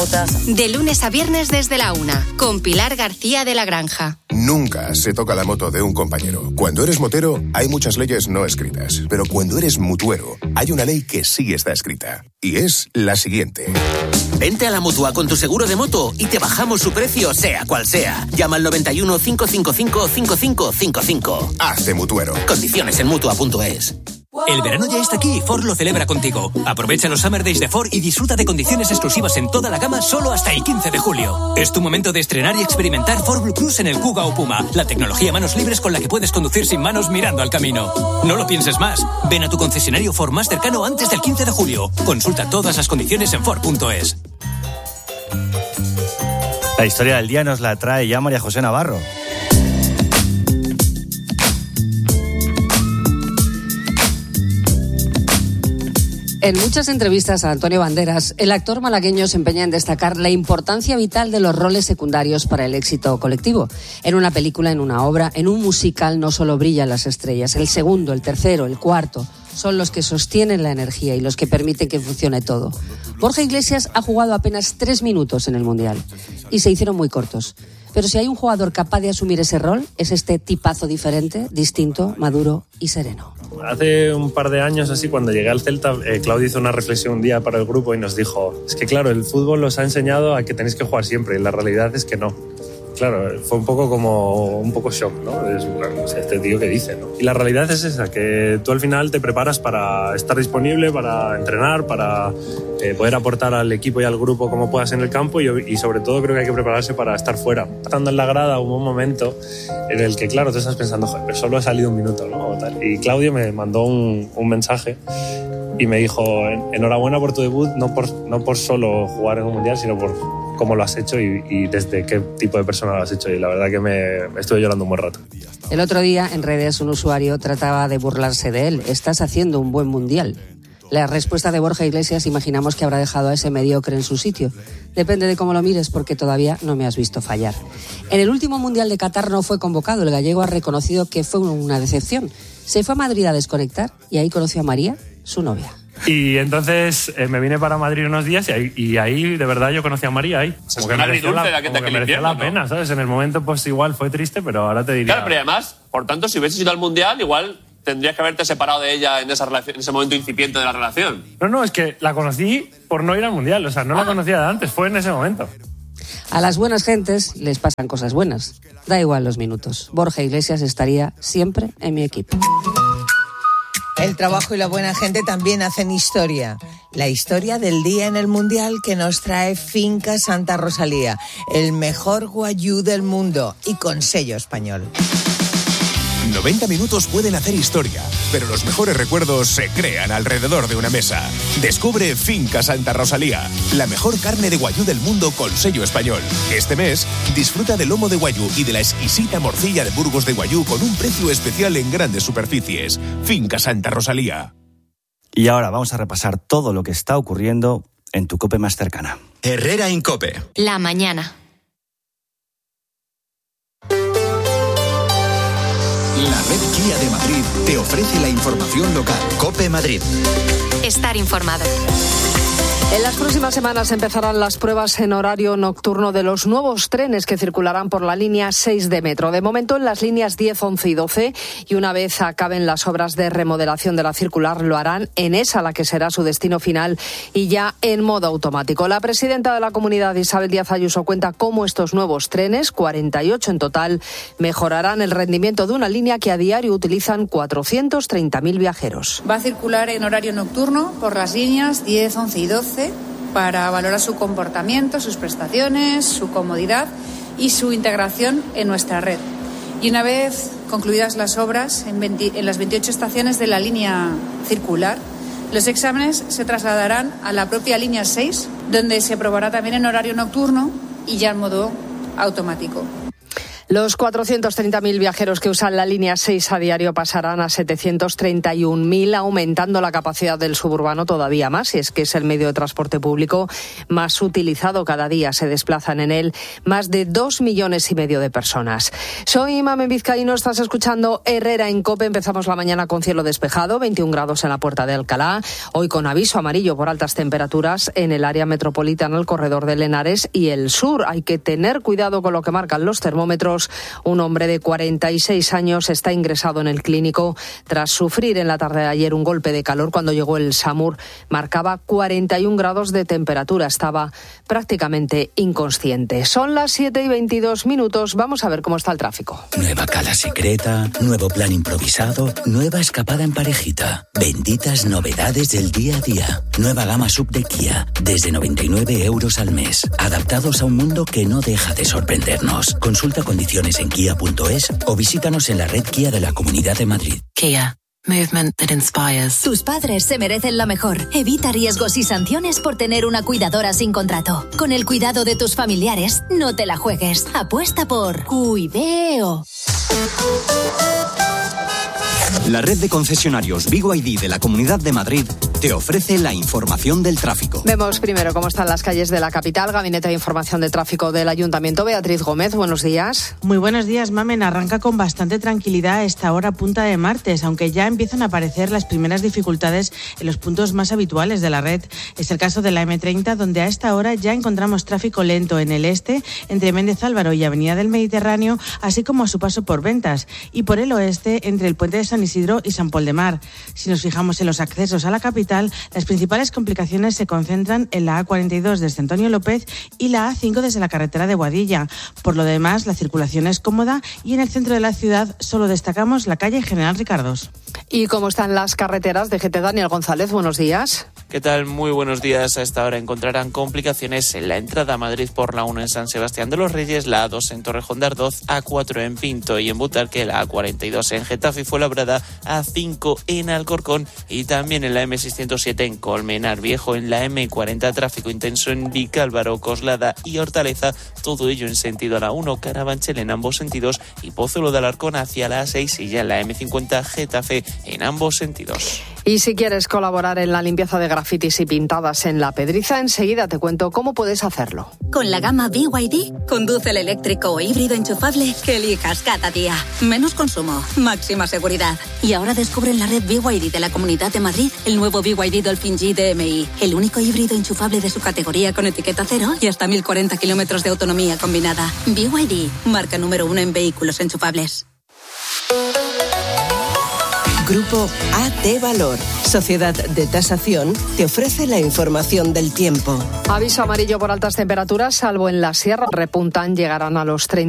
De lunes a viernes desde la 1, con Pilar García de la Granja. Nunca se toca la moto de un compañero. Cuando eres motero, hay muchas leyes no escritas. Pero cuando eres mutuero, hay una ley que sí está escrita. Y es la siguiente. Vente a la Mutua con tu seguro de moto y te bajamos su precio, sea cual sea. Llama al 91 555 5555. Hazte mutuero. Condiciones en Mutua.es. El verano ya está aquí y Ford lo celebra contigo. Aprovecha los Summer Days de Ford y disfruta de condiciones exclusivas en toda la gama solo hasta el 15 de julio. Es tu momento de estrenar y experimentar Ford Blue Cruise en el Kuga o Puma, la tecnología manos libres con la que puedes conducir sin manos mirando al camino. No lo pienses más. Ven a tu concesionario Ford más cercano antes del 15 de julio. Consulta todas las condiciones en Ford.es. La historia del día nos la trae ya María José Navarro. En muchas entrevistas a Antonio Banderas, el actor malagueño se empeña en destacar la importancia vital de los roles secundarios para el éxito colectivo. En una película, en una obra, en un musical no solo brillan las estrellas. El segundo, el tercero, el cuarto son los que sostienen la energía y los que permiten que funcione todo. Borja Iglesias ha jugado apenas 3 minutos en el Mundial y se hicieron muy cortos. Pero si hay un jugador capaz de asumir ese rol, es este tipazo diferente, distinto, maduro y sereno. Hace un par de años, así, cuando llegué al Celta, Claudio hizo una reflexión un día para el grupo y nos dijo: es que claro, el fútbol os ha enseñado a que tenéis que jugar siempre y la realidad es que no. Claro, fue un poco shock, ¿no? Es, bueno, este tío que dice, ¿no? Y la realidad es esa, que tú al final te preparas para estar disponible, para entrenar, para poder aportar al equipo y al grupo como puedas en el campo y sobre todo creo que hay que prepararse para estar fuera. Estando en la grada hubo un momento en el que, claro, tú estás pensando, joder, pero solo ha salido un minuto, ¿no? O tal. Y Claudio me mandó un mensaje y me dijo: enhorabuena por tu debut, no por solo jugar en un mundial, sino por cómo lo has hecho y desde qué tipo de persona lo has hecho. Y la verdad que me estuve llorando un buen rato. El otro día en redes un usuario trataba de burlarse de él. Estás haciendo un buen mundial. La respuesta de Borja Iglesias imaginamos que habrá dejado a ese mediocre en su sitio. Depende de cómo lo mires, porque todavía no me has visto fallar. En el último mundial de Qatar no fue convocado. El gallego ha reconocido que fue una decepción. Se fue a Madrid a desconectar y ahí conoció a María, su novia. Y entonces me vine para Madrid unos días y ahí de verdad yo conocí a María ahí. Como que mereció la pena, ¿sabes? En el momento pues igual fue triste, pero ahora te diría... Claro, pero además, por tanto, si hubieses ido al Mundial, igual tendrías que haberte separado de ella en esa relación, en ese momento incipiente de la relación. No, es que la conocí por no ir al Mundial, o sea, no la conocía de antes, fue en ese momento. A las buenas gentes les pasan cosas buenas. Da igual los minutos. Borja Iglesias estaría siempre en mi equipo. El trabajo y la buena gente también hacen historia. La historia del día en el Mundial que nos trae Finca Santa Rosalía, el mejor guayú del mundo y con sello español. 90 minutos pueden hacer historia, pero los mejores recuerdos se crean alrededor de una mesa. Descubre Finca Santa Rosalía, la mejor carne de guayú del mundo con sello español. Este mes, disfruta del lomo de guayú y de la exquisita morcilla de Burgos de guayú con un precio especial en grandes superficies. Finca Santa Rosalía. Y ahora vamos a repasar todo lo que está ocurriendo en tu COPE más cercana. Herrera Incope. La mañana. La red Kia de Madrid te ofrece la información local. COPE Madrid. Estar informado. En las próximas semanas empezarán las pruebas en horario nocturno de los nuevos trenes que circularán por la línea 6 de metro. De momento en las líneas 10, 11 y 12, y una vez acaben las obras de remodelación de la circular lo harán en esa, la que será su destino final, y ya en modo automático. La presidenta de la Comunidad, Isabel Díaz Ayuso, cuenta cómo estos nuevos trenes, 48 en total, mejorarán el rendimiento de una línea que a diario utilizan 430.000 viajeros. Va a circular en horario nocturno por las líneas 10, 11 y 12 para valorar su comportamiento, sus prestaciones, su comodidad y su integración en nuestra red. Y una vez concluidas las obras en las 28 estaciones de la línea circular, los exámenes se trasladarán a la propia línea 6, donde se probará también en horario nocturno y ya en modo automático. Los 430.000 viajeros que usan la línea 6 a diario pasarán a 731.000, aumentando la capacidad del suburbano todavía más. Y es que es el medio de transporte público más utilizado cada día. Se desplazan en él más de 2,5 millones de personas. Soy Mamen Vizcaíno, estás escuchando Herrera en COPE. Empezamos la mañana con cielo despejado, 21 grados en la Puerta de Alcalá. Hoy con aviso amarillo por altas temperaturas en el área metropolitana, el corredor de Henares y el sur. Hay que tener cuidado con lo que marcan los termómetros. Un hombre de 46 años está ingresado en el clínico tras sufrir en la tarde de ayer un golpe de calor. Cuando llegó el SAMUR marcaba 41 grados de temperatura. Estaba prácticamente inconsciente. Son las 7:22. Vamos a ver cómo está el tráfico. Nueva cala secreta, nuevo plan improvisado, nueva escapada en parejita. Benditas novedades del día a día. Nueva gama sub de Kia, desde 99 euros al mes. Adaptados a un mundo que no deja de sorprendernos. Consulta condiciones en kia.es o visítanos en la red Kia de la Comunidad de Madrid. Kia. Movement that inspires. Tus padres se merecen lo mejor. Evita riesgos y sanciones por tener una cuidadora sin contrato. Con el cuidado de tus familiares, no te la juegues. Apuesta por Cuideo. La red de concesionarios BYD de la Comunidad de Madrid te ofrece la información del tráfico. Vemos primero cómo están las calles de la capital. Gabinete de Información de Tráfico del Ayuntamiento. Beatriz Gómez, buenos días. Muy buenos días, Mamen. Arranca con bastante tranquilidad a esta hora punta de martes, aunque ya empiezan a aparecer las primeras dificultades en los puntos más habituales de la red. Es el caso de la M30, donde a esta hora ya encontramos tráfico lento en el este, entre Méndez Álvaro y Avenida del Mediterráneo, así como a su paso por Ventas, y por el oeste, entre el puente de San Isidro y San Pol de Mar. Si nos fijamos en los accesos a la capital, las principales complicaciones se concentran en la A42 desde Antonio López y la A5 desde la carretera de Boadilla. Por lo demás, la circulación es cómoda y en el centro de la ciudad solo destacamos la calle General Ricardos. ¿Y cómo están las carreteras? DGT Daniel González, buenos días. ¿Qué tal? Muy buenos días. A esta hora encontrarán complicaciones en la entrada a Madrid por la 1 en San Sebastián de los Reyes, la A2 en Torrejón de Ardoz, A4 en Pinto y en Butarque, la A42 en Getafe y Fuenlabrada, A5 en Alcorcón y también en la M607 en Colmenar Viejo, en la M40 tráfico intenso en Vicálvaro, Coslada y Hortaleza, todo ello en sentido a la 1 Carabanchel en ambos sentidos y Pozuelo de Alarcón hacia la A6 y ya en la M50 Getafe en ambos sentidos. Y si quieres colaborar en la limpieza de grafitis y pintadas en La Pedriza, enseguida te cuento cómo puedes hacerlo. Con la gama BYD, conduce el eléctrico o híbrido enchufable que elijas cada día. Menos consumo, máxima seguridad. Y ahora descubre en la red BYD de la Comunidad de Madrid el nuevo BYD Dolphin G DMI, el único híbrido enchufable de su categoría con etiqueta cero y hasta 1040 kilómetros de autonomía combinada. BYD, marca número 1 en vehículos enchufables. Grupo AT Valor, Sociedad de Tasación, te ofrece la información del tiempo. Aviso amarillo por altas temperaturas, salvo en la sierra. Repuntan, llegarán a los 30.